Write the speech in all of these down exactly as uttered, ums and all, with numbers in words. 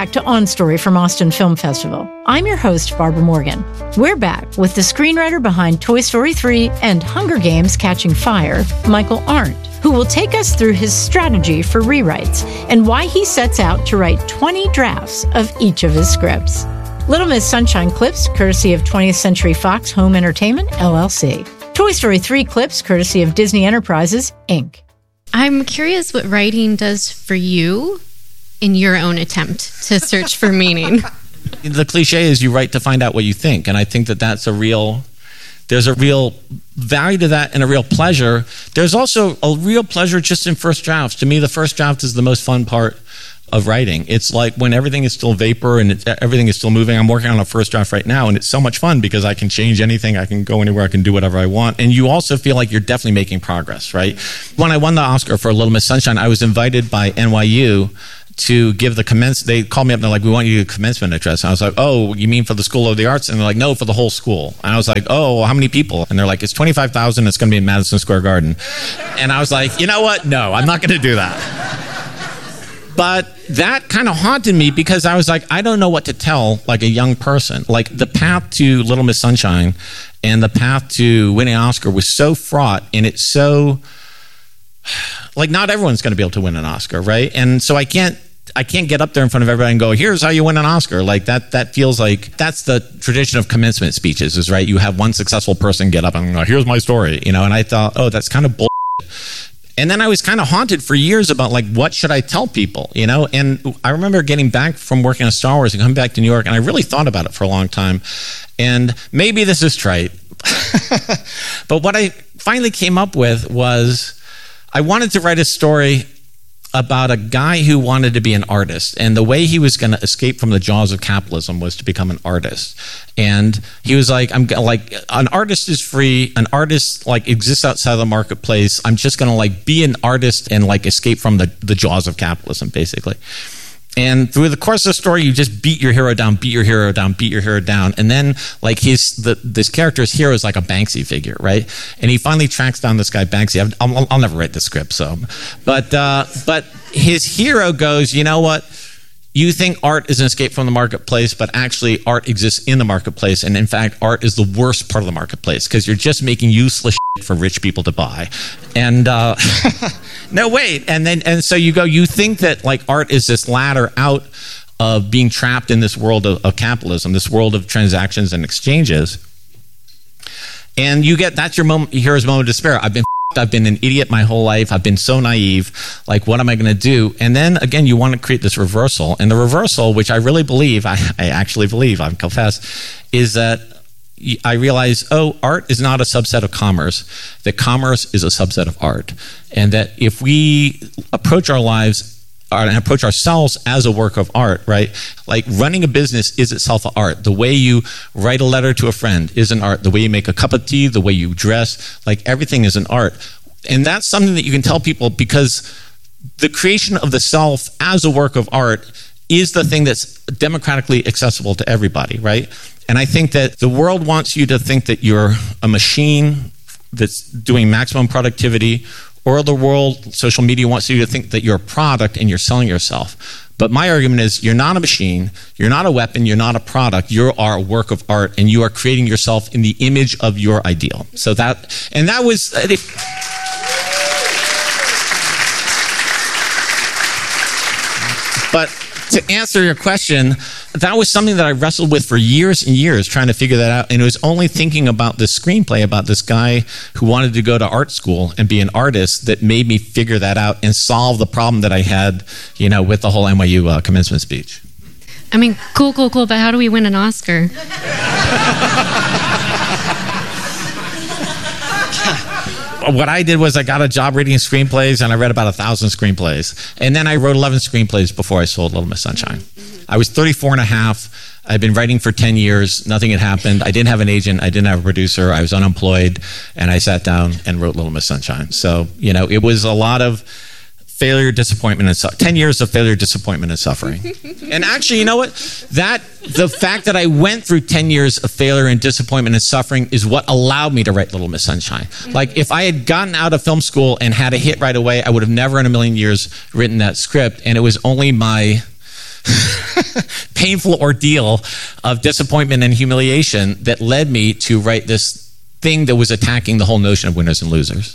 back to On Story from Austin Film Festival. I'm your host, Barbara Morgan. We're back with the screenwriter behind Toy Story three and Hunger Games: Catching Fire, Michael Arndt, who will take us through his strategy for rewrites and why he sets out to write twenty drafts of each of his scripts. Little Miss Sunshine clips, courtesy of twentieth Century Fox Home Entertainment, L L C. Toy Story three clips, courtesy of Disney Enterprises, Incorporated. I'm curious what writing does for you in your own attempt to search for meaning. The cliche is you write to find out what you think, and I think that that's a real, there's a real value to that and a real pleasure. There's also a real pleasure just in first drafts. To me, the first draft is the most fun part of writing. It's like when everything is still vapor and it's, everything is still moving. I'm working on a first draft right now, and it's so much fun because I can change anything, I can go anywhere, I can do whatever I want. And you also feel like you're definitely making progress, right? When I won the Oscar for Little Miss Sunshine, I was invited by N Y U to give the commence. They called me up and they're like, we want you to do a commencement address. And I was like, oh, you mean for the School of the Arts? And they're like, no, for the whole school. And I was like, oh, well, how many people? And they're like, it's twenty-five thousand. It's going to be in Madison Square Garden. And I was like, you know what? No, I'm not going to do that. But that kind of haunted me because I was like, I don't know what to tell like a young person. Like the path to Little Miss Sunshine and the path to winning an Oscar was so fraught, and it's so, like, not everyone's going to be able to win an Oscar, right? And so I can't, I can't get up there in front of everybody and go, here's how you win an Oscar. Like that, that feels like, that's the tradition of commencement speeches is, right? You have one successful person get up and go, here's my story, you know? And I thought, oh, that's kind of bull. And then I was kind of haunted for years about like, what should I tell people, you know? And I remember getting back from working on Star Wars and coming back to New York, and I really thought about it for a long time. And maybe this is trite, but what I finally came up with was I wanted to write a story about a guy who wanted to be an artist, and the way he was going to escape from the jaws of capitalism was to become an artist. And he was like, I'm like, an artist is free, an artist like exists outside of the marketplace, I'm just going to like be an artist and like escape from the, the jaws of capitalism, basically. And through the course of the story, you just beat your hero down, beat your hero down, beat your hero down. And then like his, the, this character's hero is like a Banksy figure, right? And he finally tracks down this guy, Banksy. I've, I'll, I'll never write the script, so. But, uh, but his hero goes, you know what? You think art is an escape from the marketplace, but actually art exists in the marketplace. And in fact, art is the worst part of the marketplace because you're just making useless shit for rich people to buy. And uh, no, wait. And then, and so you go, you think that like art is this ladder out of being trapped in this world of, of capitalism, this world of transactions and exchanges. And you get, that's your moment, hero's moment of despair. I've been I've been an idiot my whole life. I've been so naive. Like, what am I going to do? And then, again, you want to create this reversal. And the reversal, which I really believe, I, I actually believe, I confess, is that I realize, oh, art is not a subset of commerce, that commerce is a subset of art. And that if we approach our lives and approach ourselves as a work of art, right? Like running a business is itself an art. The way you write a letter to a friend is an art. The way you make a cup of tea, the way you dress, like everything is an art. And that's something that you can tell people because the creation of the self as a work of art is the thing that's democratically accessible to everybody, right? And I think that the world wants you to think that you're a machine that's doing maximum productivity, or the world, social media wants you to think that you're a product and you're selling yourself. But my argument is you're not a machine, you're not a weapon, you're not a product, you are a work of art, and you are creating yourself in the image of your ideal. So that, and that was, if, but to answer your question, that was something that I wrestled with for years and years, trying to figure that out. And it was only thinking about this screenplay about this guy who wanted to go to art school and be an artist that made me figure that out and solve the problem that I had, you know, with the whole N Y U uh, commencement speech. I mean, cool, cool, cool, but how do we win an Oscar? What I did was I got a job reading screenplays, and I read about a thousand screenplays. And then I wrote eleven screenplays before I sold Little Miss Sunshine. I was thirty-four and a half. I'd been writing for ten years. Nothing had happened. I didn't have an agent. I didn't have a producer. I was unemployed. And I sat down and wrote Little Miss Sunshine. So, you know, it was a lot of failure, disappointment, and su- ten years of failure, disappointment, and suffering. And actually, you know what? That, the fact that I went through ten years of failure and disappointment and suffering is what allowed me to write Little Miss Sunshine. Like, if I had gotten out of film school and had a hit right away, I would have never in a million years written that script. And it was only my... painful ordeal of disappointment and humiliation that led me to write this thing that was attacking the whole notion of winners and losers.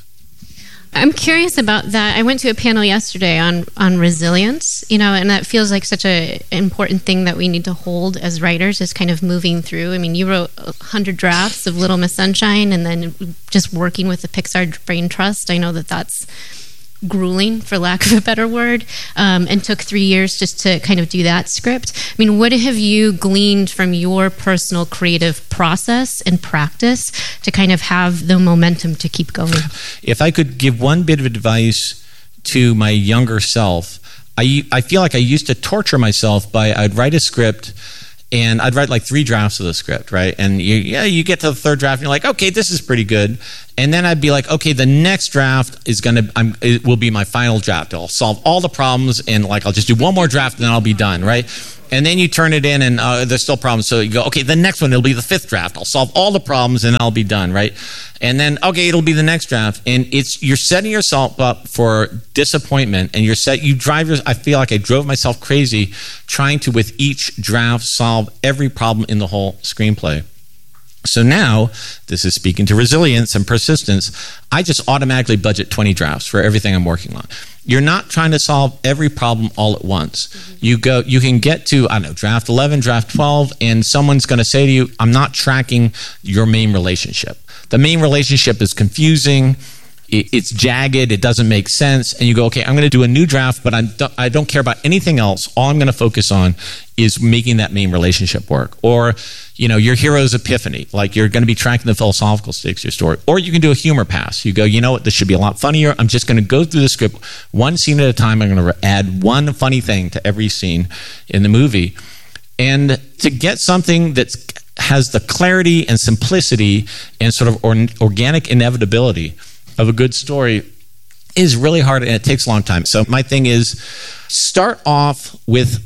I'm curious about that. I went to a panel yesterday on on resilience, you know, and that feels like such an important thing that we need to hold as writers, is kind of moving through. I mean, you wrote a hundred drafts of Little Miss Sunshine, and then just working with the Pixar Brain Trust. I know that that's grueling, for lack of a better word, um, and took three years just to kind of do that script. I mean, what have you gleaned from your personal creative process and practice to kind of have the momentum to keep going? If I could give one bit of advice to my younger self, I, I feel like I used to torture myself by, I'd write a script and I'd write like three drafts of the script, right? And you, yeah, you get to the third draft and you're like, okay, this is pretty good. And then I'd be like, okay, the next draft is gonna, I'm, it will be my final draft. I'll solve all the problems and like I'll just do one more draft and then I'll be done, right? And then you turn it in and uh, there's still problems. So you go, okay, the next one, it'll be the fifth draft. I'll solve all the problems and I'll be done, right? And then, okay, it'll be the next draft. And it's, you're setting yourself up for disappointment, and you're set, you drive your, I feel like I drove myself crazy trying to, with each draft, solve every problem in the whole screenplay. So now, this is speaking to resilience and persistence, I just automatically budget twenty drafts for everything I'm working on. You're not trying to solve every problem all at once. Mm-hmm. You go, you can get to, I don't know, draft eleven, draft twelve, and someone's going to say to you, I'm not tracking your main relationship. The main relationship is confusing, it's jagged, it doesn't make sense, and you go, okay, I'm going to do a new draft, but I'm, I don't care about anything else. All I'm going to focus on is making that main relationship work. Or, you know, your hero's epiphany, like you're going to be tracking the philosophical stakes of your story. Or you can do a humor pass. You go, you know what, this should be a lot funnier. I'm just going to go through the script one scene at a time. I'm going to add one funny thing to every scene in the movie. And to get something that has the clarity and simplicity and sort of or, organic inevitability of a good story is really hard, and it takes a long time. So my thing is, start off with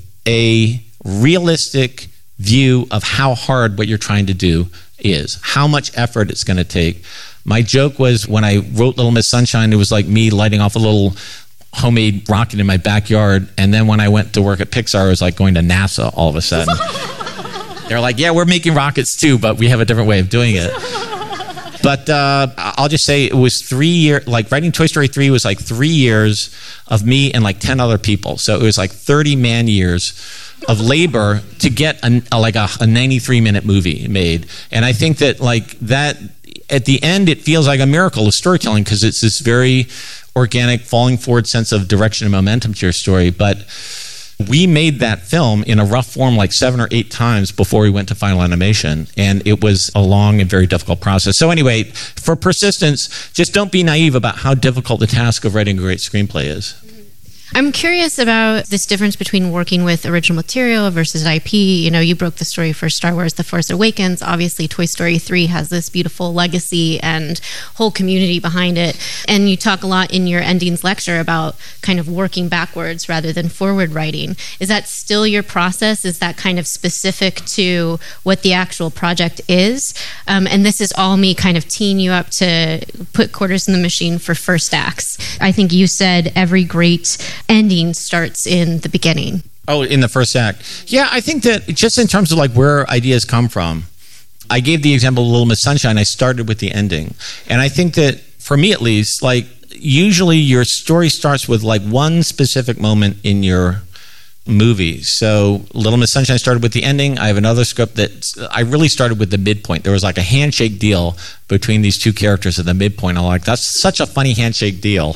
a realistic view of how hard what you're trying to do is, how much effort it's going to take. My joke was, when I wrote Little Miss Sunshine, it was like me lighting off a little homemade rocket in my backyard, and then when I went to work at Pixar, it was like going to NASA all of a sudden. They're like, yeah, we're making rockets too, but we have a different way of doing it. But uh, I'll just say it was three years, like writing Toy Story three was like three years of me and like ten other people. So it was like thirty man years of labor to get a, a, like a, a ninety-three minute movie made. And I think that like that, at the end, it feels like a miracle of storytelling, because it's this very organic, falling forward sense of direction and momentum to your story. But we made that film in a rough form like seven or eight times before we went to final animation, and it was a long and very difficult process. So anyway, for persistence, just don't be naive about how difficult the task of writing a great screenplay is. I'm curious about this difference between working with original material versus I P. You know, you broke the story for Star Wars The Force Awakens. Obviously, Toy Story three has this beautiful legacy and whole community behind it. And you talk a lot in your endings lecture about kind of working backwards rather than forward writing. Is that still your process? Is that kind of specific to what the actual project is? Um, and this is all me kind of teeing you up to put quarters in the machine for first acts. I think you said every great ending starts in the beginning. Oh, in the first act. Yeah, I think that just in terms of like where ideas come from, I gave the example of Little Miss Sunshine. I started with the ending. And I think that, for me at least, like usually your story starts with like one specific moment in your movie. So Little Miss Sunshine started with the ending. I have another script that I really started with the midpoint. There was like a handshake deal between these two characters at the midpoint. I'm like, that's such a funny handshake deal.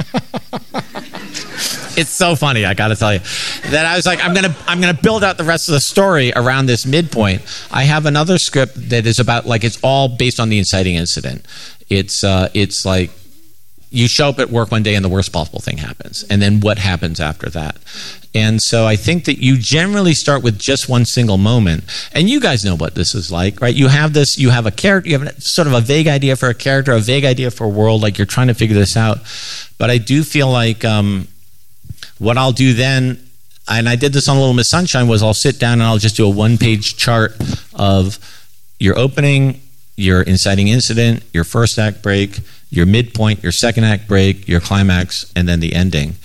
It's so funny, I gotta tell you, that I was like, I'm gonna I'm gonna build out the rest of the story around this midpoint. I have another script that is about, like, it's all based on the inciting incident. It's uh, it's like you show up at work one day and the worst possible thing happens, and then what happens after that? And so I think that you generally start with just one single moment, and you guys know what this is like, right? You have this, you have a character, you have a, sort of a vague idea for a character, a vague idea for a world, like you're trying to figure this out. But I do feel like um, what I'll do then, and I did this on Little Miss Sunshine, was I'll sit down and I'll just do a one-page chart of your opening, your inciting incident, your first act break, your midpoint, your second act break, your climax, and then the ending.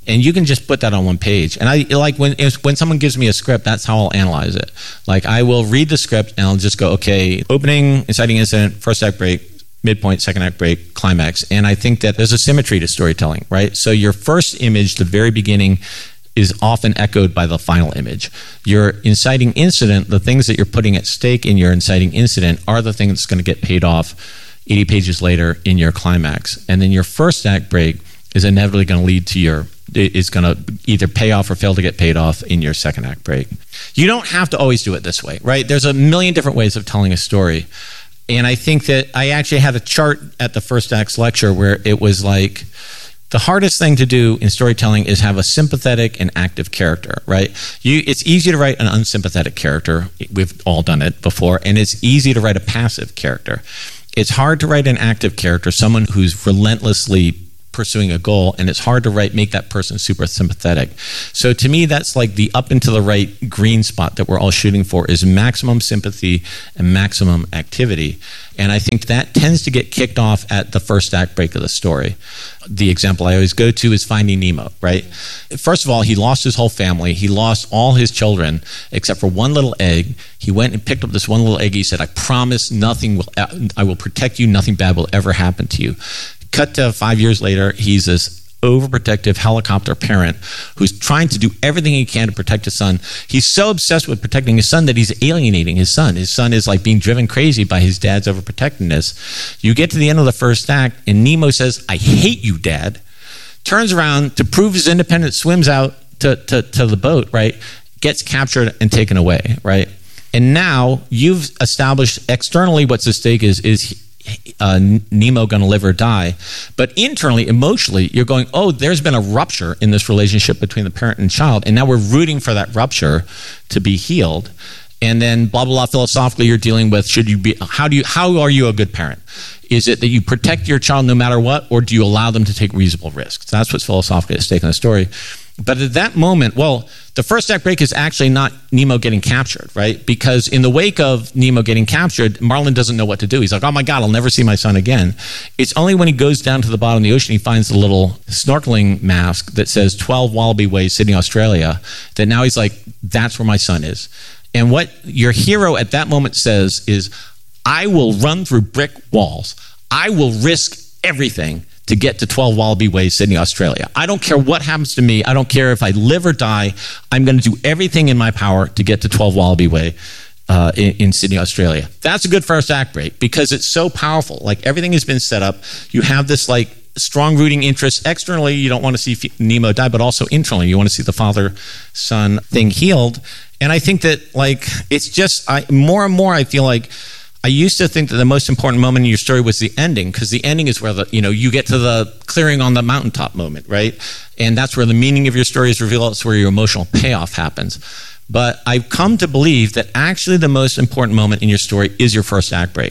And you can just put that on one page. And I like when when someone gives me a script, that's how I'll analyze it. Like I will read the script and I'll just go, okay, opening, inciting incident, first act break, midpoint, second act break, climax. And I think that there's a symmetry to storytelling, right? So your first image, the very beginning, is often echoed by the final image. Your inciting incident, the things that you're putting at stake in your inciting incident are the things that's going to get paid off eighty pages later in your climax. And then your first act break is inevitably going to lead to your is going to either pay off or fail to get paid off in your second act break. You don't have to always do it this way, right? There's a million different ways of telling a story. And I think that I actually had a chart at the first act's lecture where it was like, the hardest thing to do in storytelling is have a sympathetic and active character, right? You, it's easy to write an unsympathetic character. We've all done it before. And it's easy to write a passive character. It's hard to write an active character, someone who's relentlessly pursuing a goal, and it's hard to write make that person super sympathetic. So to me, that's like the up and to the right green spot that we're all shooting for is maximum sympathy and maximum activity. And I think that tends to get kicked off at the first act break of the story. The example I always go to is Finding Nemo, right? First of all, he lost his whole family. He lost all his children except for one little egg. He went and picked up this one little egg. He said, I promise nothing will, I will protect you. Nothing bad will ever happen to you. Cut to five years later, he's this overprotective helicopter parent who's trying to do everything he can to protect his son. He's so obsessed with protecting his son that he's alienating his son. His son is like being driven crazy by his dad's overprotectiveness. You get to the end of the first act, and Nemo says, I hate you, Dad. Turns around to prove his independence, swims out to, to, to the boat, right? Gets captured and taken away, right? And now you've established externally what's at stake is is Uh, Nemo going to live or die, but internally, emotionally, you're going, oh, there's been a rupture in this relationship between the parent and child, and now we're rooting for that rupture to be healed. And then blah blah blah. Philosophically, you're dealing with should you be how do you how are you a good parent? Is it that you protect your child no matter what, or do you allow them to take reasonable risks? That's what's philosophically at stake in the story. But at that moment, well, the first act break is actually not Nemo getting captured, right? Because in the wake of Nemo getting captured, Marlin doesn't know what to do. He's like, oh my God, I'll never see my son again. It's only when he goes down to the bottom of the ocean, he finds the little snorkeling mask that says twelve Wallaby Way, Sydney, Australia, that now he's like, that's where my son is. And what your hero at that moment says is, I will run through brick walls. I will risk everything to get to twelve Wallaby Way, Sydney, Australia. I don't care what happens to me. I don't care if I live or die. I'm going to do everything in my power to get to twelve Wallaby Way uh, in, in Sydney, Australia. That's a good first act break because it's so powerful. Like everything has been set up. You have this like strong rooting interest. Externally, you don't want to see Nemo die, but also internally, you want to see the father-son thing healed. And I think that like it's just I, more and more I feel like I used to think that the most important moment in your story was the ending, because the ending is where the you know you get to the clearing on the mountaintop moment, right? And that's where the meaning of your story is revealed. It's where your emotional payoff happens. But I've come to believe that actually the most important moment in your story is your first act break,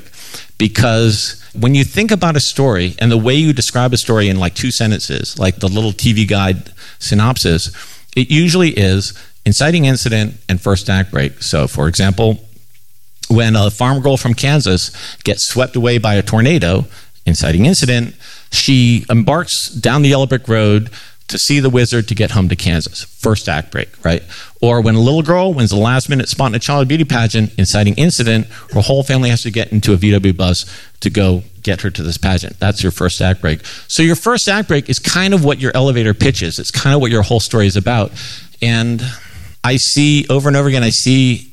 because when you think about a story and the way you describe a story in like two sentences, like the little T V guide synopsis, it usually is inciting incident and first act break. So, for example, when a farm girl from Kansas gets swept away by a tornado, inciting incident, she embarks down the yellow brick road to see the wizard to get home to Kansas. First act break, right? Or when a little girl wins the last minute spot in a child beauty pageant, inciting incident, her whole family has to get into a V W bus to go get her to this pageant. That's your first act break. So your first act break is kind of what your elevator pitch is. It's kind of what your whole story is about. And I see over and over again, I see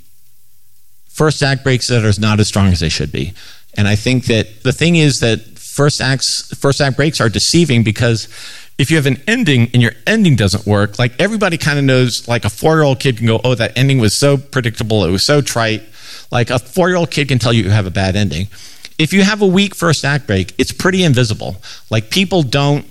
first act breaks that are not as strong as they should be. And I think that the thing is that first acts, first act breaks are deceiving, because if you have an ending and your ending doesn't work, like everybody kind of knows, like a four-year-old kid can go, oh, that ending was so predictable, it was so trite. Like a four-year-old kid can tell you you have a bad ending. If you have a weak first act break, it's pretty invisible. Like people don't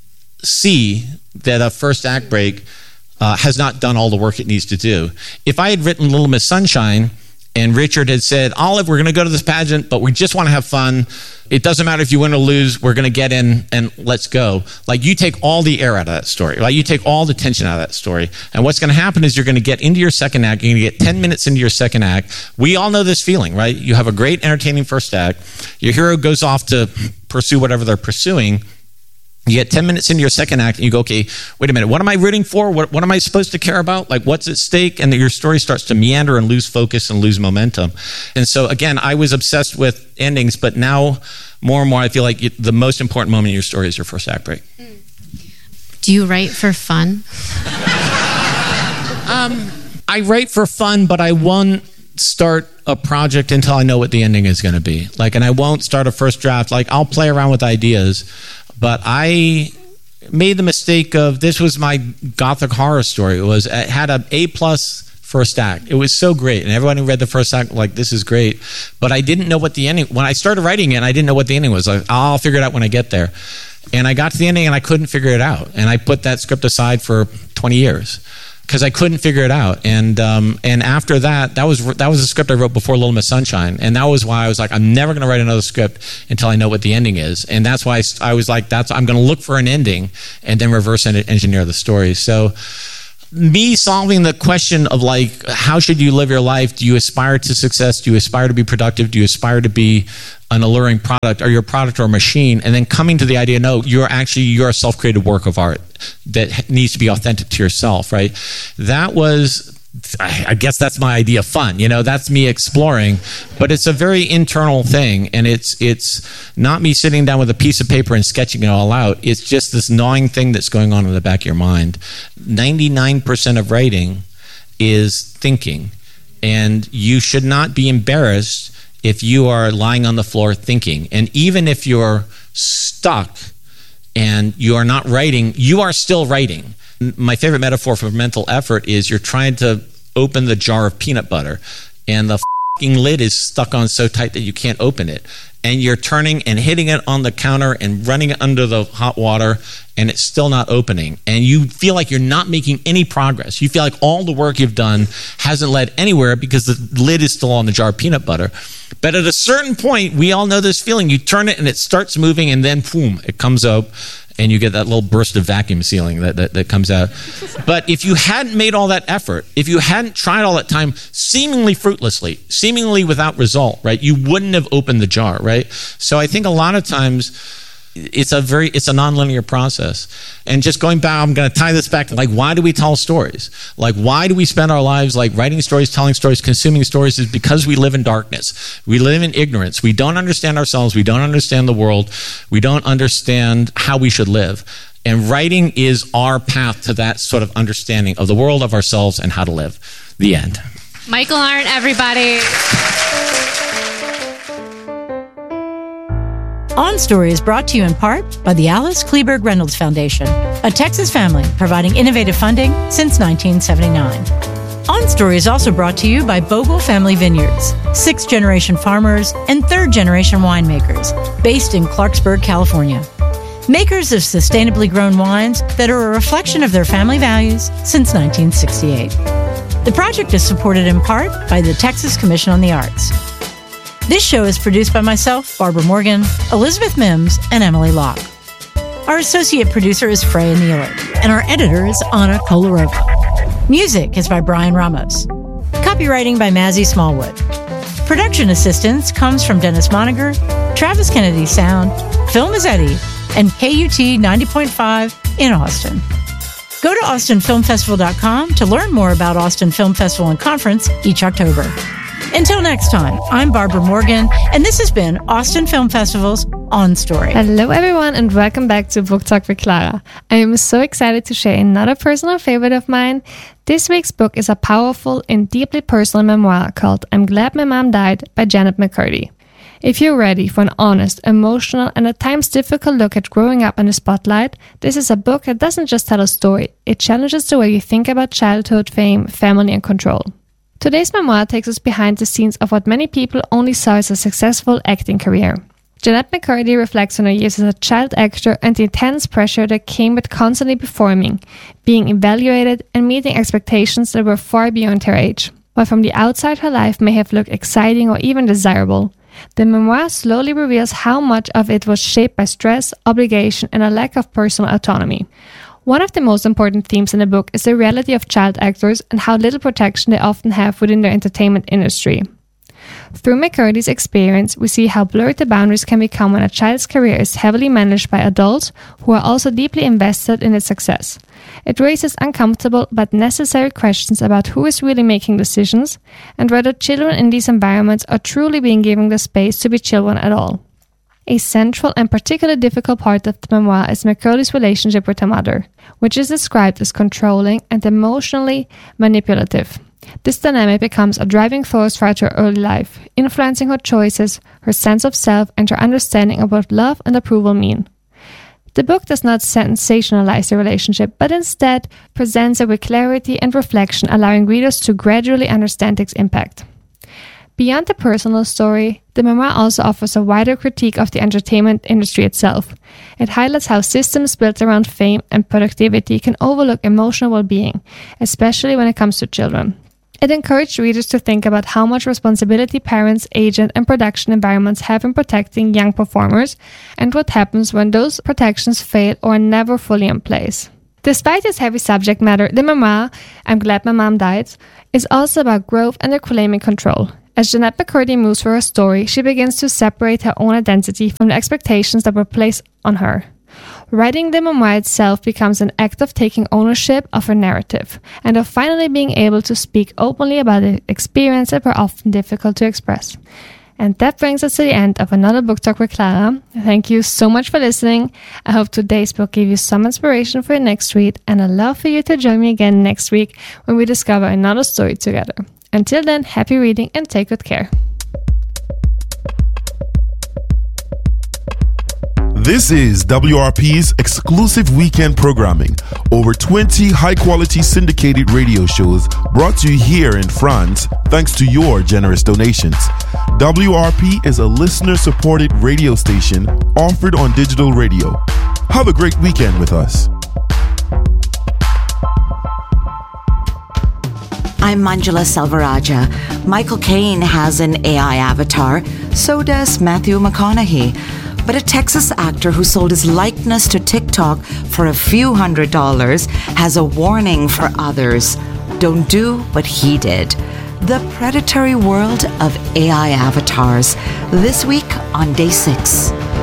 see that a first act break uh, has not done all the work it needs to do. If I had written Little Miss Sunshine and Richard had said, Olive, we're going to go to this pageant, but we just want to have fun. It doesn't matter if you win or lose. We're going to get in and let's go. Like you take all the air out of that story. Like you take all the tension out of that story. And what's going to happen is you're going to get into your second act. You're going to get ten minutes into your second act. We all know this feeling, right? You have a great, entertaining first act. Your hero goes off to pursue whatever they're pursuing. You get ten minutes into your second act and you go, okay, wait a minute, what am I rooting for? What, what am I supposed to care about? Like, what's at stake? And your story starts to meander and lose focus and lose momentum. And so, again, I was obsessed with endings, but now more and more I feel like it, the most important moment in your story is your first act break. Do you write for fun? um, I write for fun, but I won't start a project until I know what the ending is going to be. Like, and I won't start a first draft. Like, I'll play around with ideas. But I made the mistake of, this was my gothic horror story. It was, it had an A plus first act. It was so great. And everyone who read the first act, like, this is great. But I didn't know what the ending, when I started writing it, I didn't know what the ending was. Like, I'll figure it out when I get there. And I got to the ending and I couldn't figure it out. And I put that script aside for twenty years. Because I couldn't figure it out, and um, and after that, that was that was a script I wrote before Little Miss Sunshine, and that was why I was like, I'm never going to write another script until I know what the ending is, and that's why I, I was like, that's I'm going to look for an ending and then reverse engineer the story. So, me solving the question of like, how should you live your life? Do you aspire to success? Do you aspire to be productive? Do you aspire to be an alluring product? Are you a product or a machine? And then coming to the idea, no, you're actually, you're a self-created work of art that needs to be authentic to yourself, right? That was, I guess that's my idea of fun, you know, that's me exploring, but it's a very internal thing, and it's it's not me sitting down with a piece of paper and sketching it all out. It's just this gnawing thing that's going on in the back of your mind. ninety-nine percent of writing is thinking, and you should not be embarrassed if you are lying on the floor thinking. And even if you're stuck and you are not writing, you are still writing. My favorite metaphor for mental effort is you're trying to open the jar of peanut butter and the f***ing lid is stuck on so tight that you can't open it. And you're turning and hitting it on the counter and running it under the hot water, and it's still not opening. And you feel like you're not making any progress. You feel like all the work you've done hasn't led anywhere because the lid is still on the jar of peanut butter. But at a certain point, we all know this feeling. You turn it and it starts moving, and then boom, it comes up. And you get that little burst of vacuum sealing that, that, that comes out. But if you hadn't made all that effort, if you hadn't tried all that time, seemingly fruitlessly, seemingly without result, right, you wouldn't have opened the jar, right? So I think a lot of times it's a very, it's a nonlinear process. And just going back, I'm going to tie this back to like, why do we tell stories? Like, why do we spend our lives like writing stories, telling stories, consuming stories? Is because we live in darkness. We live in ignorance. We don't understand ourselves. We don't understand the world. We don't understand how we should live. And writing is our path to that sort of understanding of the world, of ourselves, and how to live. The end. Michael Arndt, everybody. On Story is brought to you in part by the Alice Kleberg Reynolds Foundation, a Texas family providing innovative funding since nineteen seventy-nine. On Story is also brought to you by Bogle Family Vineyards, sixth-generation farmers and third-generation winemakers, based in Clarksburg, California. Makers of sustainably grown wines that are a reflection of their family values since nineteen sixty-eight. The project is supported in part by the Texas Commission on the Arts. This show is produced by myself, Barbara Morgan, Elizabeth Mims, and Emily Locke. Our associate producer is Freya Nealer, and our editor is Anna Kolarova. Music is by Brian Ramos. Copywriting by Mazzy Smallwood. Production assistance comes from Dennis Moniger, Travis Kennedy Sound, Phil Mazzetti, and K U T ninety point five in Austin. Go to austin film festival dot com to learn more about Austin Film Festival and Conference each October. Until next time, I'm Barbara Morgan, and this has been Austin Film Festival's On Story. Hello everyone, and welcome back to Book Talk with Clara. I am so excited to share another personal favorite of mine. This week's book is a powerful and deeply personal memoir called I'm Glad My Mom Died by Janet McCurdy. If you're ready for an honest, emotional, and at times difficult look at growing up in the spotlight, this is a book that doesn't just tell a story, it challenges the way you think about childhood, fame, family, and control. Today's memoir takes us behind the scenes of what many people only saw as a successful acting career. Janet McCurdy reflects on her years as a child actor and the intense pressure that came with constantly performing, being evaluated, and meeting expectations that were far beyond her age. While from the outside her life may have looked exciting or even desirable, the memoir slowly reveals how much of it was shaped by stress, obligation, and a lack of personal autonomy. One of the most important themes in the book is the reality of child actors and how little protection they often have within their entertainment industry. Through McCurdy's experience, we see how blurred the boundaries can become when a child's career is heavily managed by adults who are also deeply invested in its success. It raises uncomfortable but necessary questions about who is really making decisions and whether children in these environments are truly being given the space to be children at all. A central and particularly difficult part of the memoir is McCurdy's relationship with her mother, which is described as controlling and emotionally manipulative. This dynamic becomes a driving force throughout her early life, influencing her choices, her sense of self, and her understanding of what love and approval mean. The book does not sensationalize the relationship, but instead presents it with clarity and reflection, allowing readers to gradually understand its impact. Beyond the personal story, the memoir also offers a wider critique of the entertainment industry itself. It highlights how systems built around fame and productivity can overlook emotional well-being, especially when it comes to children. It encouraged readers to think about how much responsibility parents, agent, and production environments have in protecting young performers, and what happens when those protections fail or are never fully in place. Despite its heavy subject matter, the memoir, I'm Glad My Mom Died, is also about growth and reclaiming control. As Jennette McCurdy moves through her story, she begins to separate her own identity from the expectations that were placed on her. Writing the memoir itself becomes an act of taking ownership of her narrative and of finally being able to speak openly about the experiences that were often difficult to express. And that brings us to the end of another Book Talk with Clara. Thank you so much for listening. I hope today's book gave you some inspiration for your next read, and I'd love for you to join me again next week when we discover another story together. Until then, happy reading and take good care. This is W R P's exclusive weekend programming. Over twenty high-quality syndicated radio shows brought to you here in France thanks to your generous donations. W R P is a listener-supported radio station offered on digital radio. Have a great weekend with us. I'm Manjula Selvarajah. Michael Caine has an A I avatar, so does Matthew McConaughey. But a Texas actor who sold his likeness to TikTok for a few hundred dollars has a warning for others. Don't do what he did. The predatory world of A I avatars. This week on Day six.